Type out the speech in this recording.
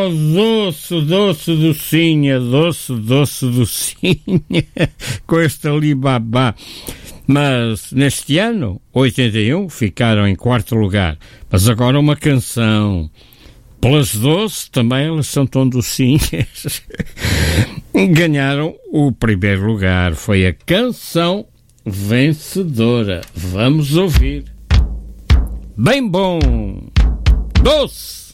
doce, docinha, docinha, com este Alibaba. Mas neste ano, 81, ficaram em quarto lugar. Mas agora uma canção. Pelas doces, também elas são tão docinhas. Ganharam o primeiro lugar. Foi a canção vencedora. Vamos ouvir. Bem bom. Doce.